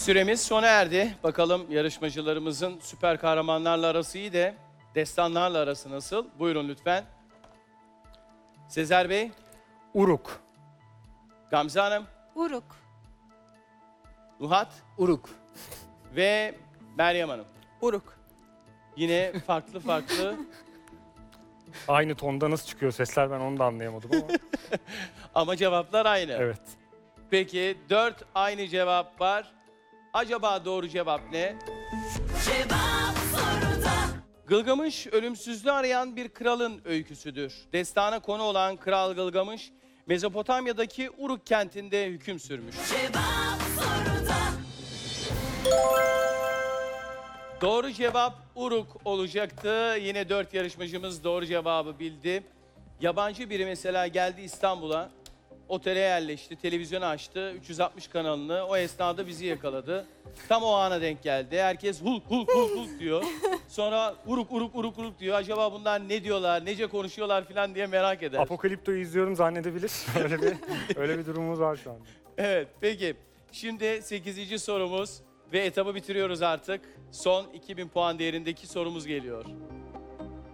Süremiz sona erdi. Bakalım yarışmacılarımızın süper kahramanlarla arası iyi de destanlarla arası nasıl? Buyurun lütfen. Sezer Bey, Uruk. Gamze Hanım, Uruk. Nuhat Uruk. ve Meryem Hanım. Uruk. Yine farklı Aynı tonda nasıl çıkıyor sesler ben onu da anlayamadım ama. ama cevaplar aynı. Evet. Peki 4 aynı cevap var. Acaba doğru cevap ne? Cevap soruda. Gılgamış ölümsüzlüğü arayan bir kralın öyküsüdür. Destana konu olan Kral Gılgamış, Mezopotamya'daki Uruk kentinde hüküm sürmüş. Cevap soruda. Doğru cevap Uruk olacaktı. Yine 4 yarışmacımız doğru cevabı bildi. Yabancı biri mesela geldi İstanbul'a, otele yerleşti, televizyonu açtı, 360 kanalını, o esnada bizi yakaladı. Tam o ana denk geldi. Herkes Hulk, Hulk, Hulk, Hulk diyor. Sonra Uruk, Uruk, Uruk, Uruk diyor. Acaba bunlar ne diyorlar, nece konuşuyorlar falan diye merak eder. Apokalipto'yu izliyorum zannedebilir. öyle bir durumumuz var şu anda. Evet, peki. Şimdi 8. sorumuz ve etabı bitiriyoruz artık. Son 2000 puan değerindeki sorumuz geliyor.